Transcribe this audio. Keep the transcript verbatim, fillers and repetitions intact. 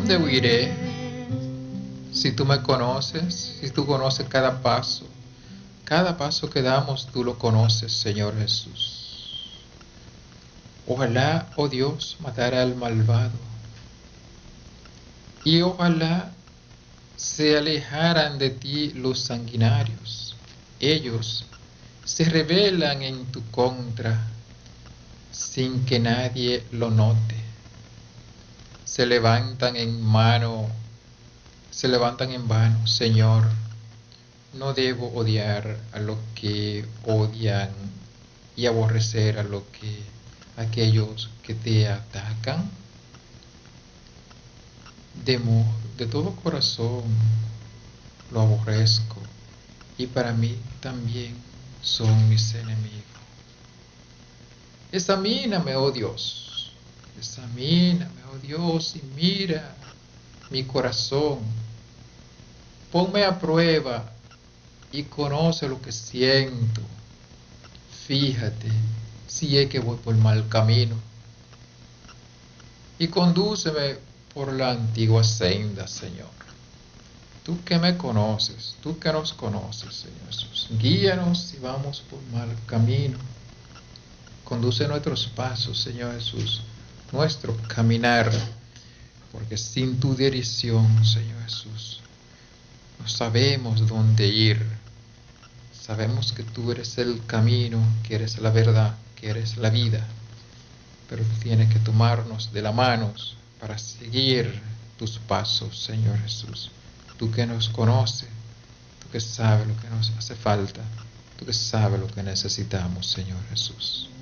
dónde huiré? Si tú me conoces, si tú conoces cada paso, cada paso que damos, tú lo conoces, Señor Jesús. Ojalá, oh Dios, matara al malvado. Y ojalá se alejaran de ti los sanguinarios. Ellos se rebelan en tu contra sin que nadie lo note. Se levantan en mano, se levantan en vano, Señor. No debo odiar a los que odian y aborrecer a los que aquellos que te atacan. De, de todo corazón lo aborrezco y para mí también son mis enemigos. Examíname, oh Dios, examíname, oh Dios, y mira mi corazón. Ponme a prueba y conoce lo que siento. Fíjate si es que voy por mal camino y condúceme por la antigua senda, Señor. Tú que me conoces, tú que nos conoces, Señor Jesús. Guíanos si vamos por mal camino. Conduce nuestros pasos, Señor Jesús, nuestro caminar, porque sin tu dirección, Señor Jesús, no sabemos dónde ir. Sabemos que tú eres el camino, que eres la verdad, que eres la vida, pero tú tienes que tomarnos de la mano para seguir tus pasos, Señor Jesús. Tú que nos conoces, tú que sabes lo que nos hace falta, tú que sabes lo que necesitamos, Señor Jesús.